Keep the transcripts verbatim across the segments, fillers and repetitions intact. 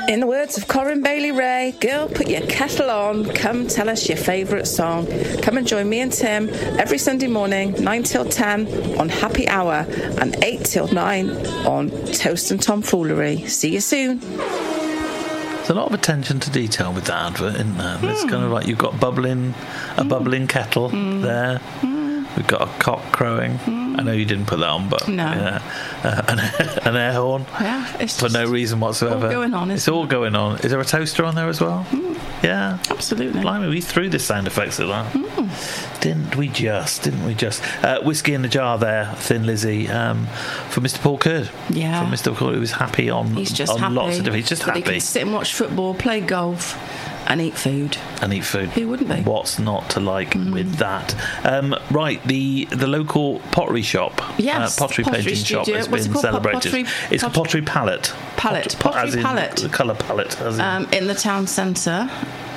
In the words of Corinne Bailey Ray, girl, put your kettle on, come tell us your favourite song. Come and join me and Tim every Sunday morning, nine till ten on Happy Hour and eight till nine on Toast and Tomfoolery. See you soon. There's a lot of attention to detail with that advert, isn't there? Mm. It's kind of like you've got bubbling, a mm. bubbling kettle mm. there. Mm. We've got a cock crowing. Mm. I know you didn't put that on, but no. yeah, uh, an, an air horn. Yeah, it's for no reason whatsoever. All going on. It's all it? going on. Is there a toaster on there as well? Mm. Yeah, absolutely. Blimey, we threw the sound effects at that. Mm. Didn't we just? Didn't we just? Uh, whiskey in the jar there, Thin Lizzy, um, for Mister Paul Curd. Yeah, for Mister Paul, who was happy on. He's just on happy. Lots of different. He's just but happy. He can sit and watch football, play golf, and eat food. And eat food. Who wouldn't be? What's not to like mm. with that? Um, right, the the local pottery shop, yes, uh, pottery, pottery painting studio. shop has What's been it celebrated. Pottery, it's pot- a pottery palette. Palette. Pot- pottery as in palette. The colour palette. As in um, in the town centre.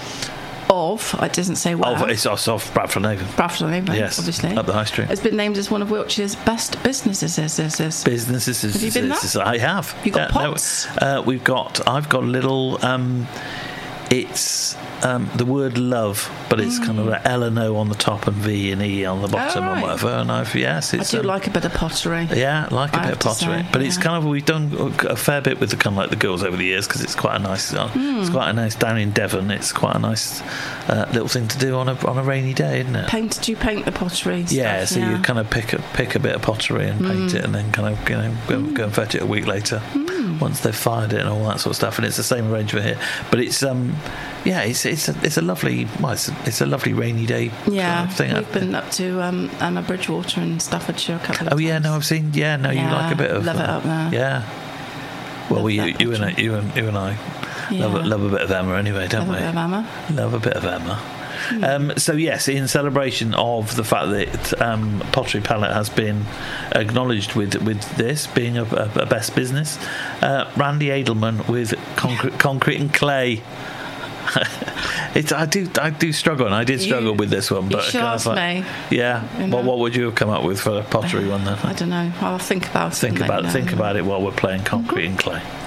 Of, it doesn't say where. Of, it's off Bradford on Avon. Bradford on Avon, yes, obviously. Up the high street. It's been named as one of Wiltshire's best businesses. Is, is, is. Businesses. Have you been there? I have. You got yeah, pots? No, uh, we've got. I've got a little. Um, it's um, the word love, but it's mm. kind of an L and O on the top and V and E on the bottom, oh, right. and whatever. And I've yes, it's, I do um, like a bit of pottery. Yeah, like a I bit of pottery, say, but yeah. it's kind of we've done a fair bit with the kind of like the girls over the years because it's quite a nice. Uh, mm. It's quite a nice down in Devon. It's quite a nice uh, little thing to do on a on a rainy day, isn't it? Paint? Do you paint the pottery? Yeah, stuff? so yeah. you kind of pick a pick a bit of pottery and paint mm. it, and then kind of you know go, mm. go and fetch it a week later mm. once they've fired it and all that sort of stuff. And it's the same arrangement here, but it's um yeah, it's it's a, it's a lovely well, it's a, it's a lovely rainy day. Yeah, kind of thing. We've been up to um, Emma Bridgewater in Staffordshire a couple of oh times. yeah, no, I've seen. Yeah, no, yeah, you like a bit of love it uh, up there. Yeah. Well, we, you, you and you and you and I yeah. love, love a bit of Emma anyway, don't love we? Love a bit of Emma. Love a bit of Emma. Um, so yes, in celebration of the fact that um, Pottery Palette has been acknowledged with with this being a, a, a best business, uh, Randy Edelman with concrete, concrete and clay. It's, I do I do struggle, and I did struggle you, with this one. But you should ask like, me. Yeah. You know? Well, what would you have come up with for a pottery one then? I don't know. I'll think about think it. Think about know. think about it while we're playing concrete mm-hmm. and clay.